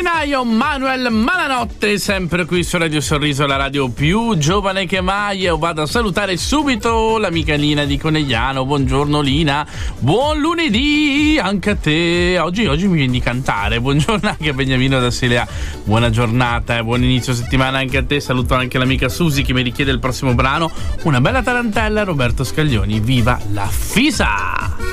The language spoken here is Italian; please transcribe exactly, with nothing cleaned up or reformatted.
Marinaio Manuel Malanotte, sempre qui su Radio Sorriso, la radio più giovane che mai. Io vado a salutare subito l'amica Lina di Conegliano. Buongiorno Lina, buon lunedì anche a te. Oggi, oggi mi viene di cantare. Buongiorno anche a Beniamino da Silea. Buona giornata e buon inizio settimana anche a te. Saluto anche l'amica Susi che mi richiede il prossimo brano. Una bella tarantella, Roberto Scaglioni. Viva la Fisa!